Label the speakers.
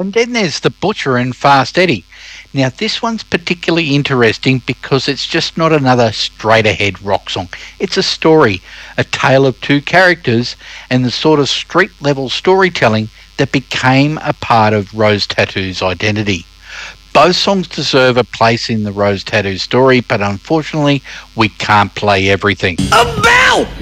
Speaker 1: And then there's The Butcher and Fast Eddie. Now, this one's particularly interesting because it's just not another straight-ahead rock song. It's a story, a tale of two characters, and the sort of street-level storytelling that became a part of Rose Tattoo's identity. Both songs deserve a place in the Rose Tattoo story, but unfortunately, we can't play everything.
Speaker 2: About